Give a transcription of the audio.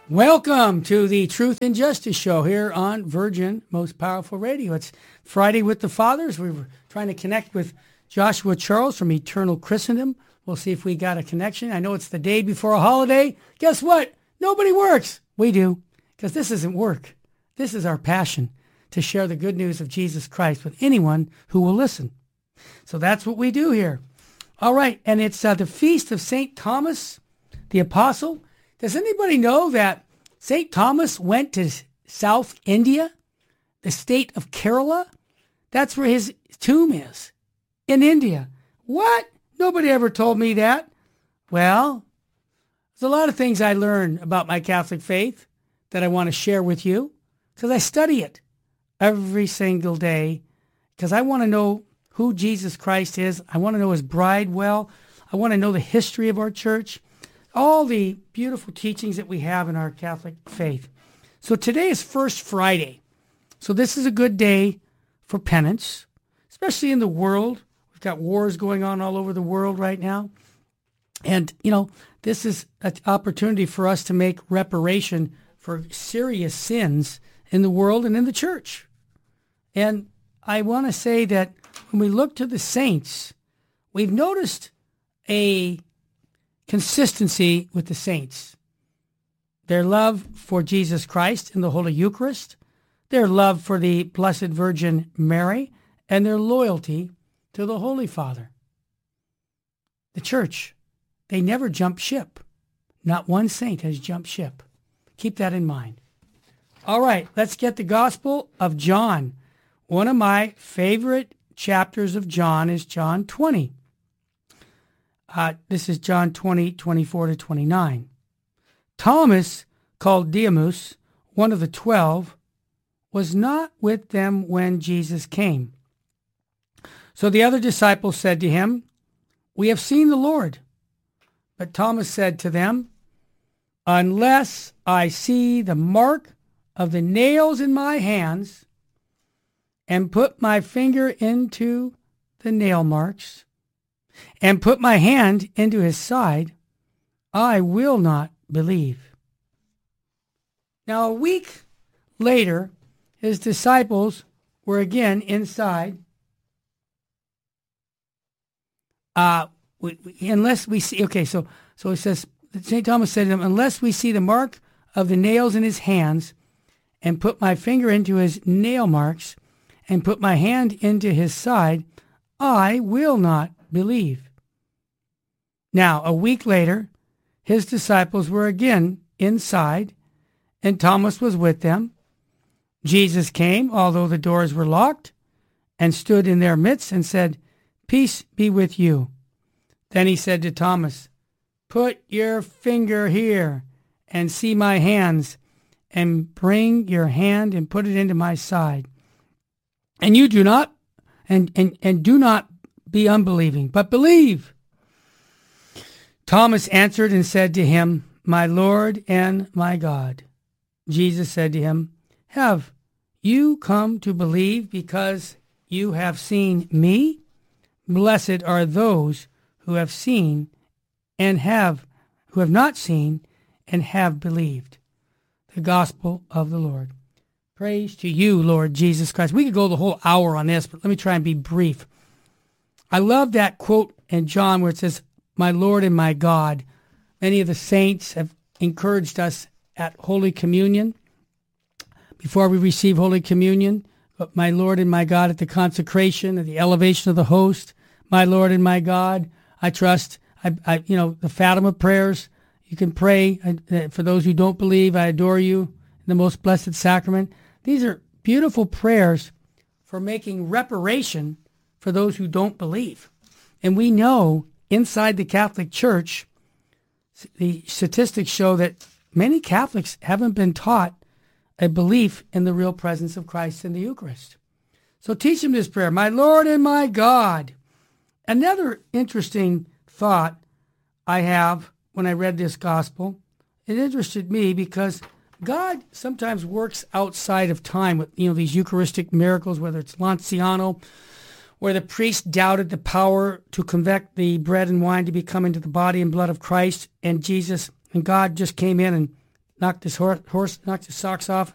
Welcome to the Truth and Justice Show here on Virgin Most Powerful Radio. It's Friday with the Fathers. We were trying to connect with Joshua Charles from Eternal Christendom. We'll see if we got a connection. I know it's the day before a holiday. Guess what? Nobody works. We do, because this isn't work. This is our passion, to share the good news of Jesus Christ with anyone who will listen. So that's what we do here. All right, and it's the Feast of St. Thomas the Apostle. Does anybody know that St. Thomas went to South India, the state of Kerala? That's where his tomb is, in India. What? Nobody ever told me that. Well, there's a lot of things I learned about my Catholic faith that I want to share with you, because I study it every single day, because I want to know who Jesus Christ is. I want to know his bride well. I want to know the history of our church, all the beautiful teachings that we have in our Catholic faith. So today is First Friday. So this is a good day for penance, especially in the world. We've got wars going on all over the world right now. And, this is an opportunity for us to make reparation for serious sins in the world and in the church. And I want to say that when we look to the saints, we've noticed a consistency with the saints. Their love for Jesus Christ in the Holy Eucharist, their love for the Blessed Virgin Mary, and their loyalty to the Holy Father. The church, they never jump ship. Not one saint has jumped ship. Keep that in mind. All right, let's get the Gospel of John. One of my favorite chapters of John is John 20. This is John 20, 24 to 29. Thomas, called Didymus, one of the 12, was not with them when Jesus came. So the other disciples said to him, "We have seen the Lord." But Thomas said to them, "Unless I see the mark of the nails in my hands and put my finger into the nail marks and put my hand into his side, I will not believe." Now, a week later, his disciples were again inside. Unless we see, so it says, St. Thomas said to them, "Unless we see the mark of the nails in his hands and put my finger into his nail marks and put my hand into his side, I will not believe." Now, a week later, his disciples were again inside, and Thomas was with them. Jesus came, although the doors were locked, and stood in their midst and said, "Peace be with you." Then he said to Thomas, "Put your finger here and see my hands, and bring your hand and put it into my side. And you do not do not be unbelieving, but believe." Thomas answered and said to him, "My Lord and my God." Jesus said to him, "Have you come to believe because you have seen me? Blessed are those who have seen and who have not seen and have believed." The Gospel of the Lord. Praise to you, Lord Jesus Christ. We could go the whole hour on this, but let me try and be brief. I love that quote in John where it says, "My Lord and my God." Many of the saints have encouraged us at Holy Communion, before we receive Holy Communion, but "My Lord and my God" at the consecration, at the elevation of the host. "My Lord and my God, I trust." The Fatima prayers, you can pray. For those who don't believe, "I adore you in the most blessed sacrament." These are beautiful prayers for making reparation for those who don't believe. And we know inside the Catholic Church, the statistics show that many Catholics haven't been taught a belief in the real presence of Christ in the Eucharist. So teach them this prayer, "My Lord and my God." Another interesting thought I have when I read this gospel, it interested me because God sometimes works outside of time with, these Eucharistic miracles, whether it's Lanciano, where the priest doubted the power to convert the bread and wine to become into the body and blood of Christ, and Jesus and God just came in and knocked his horse knocked his socks off.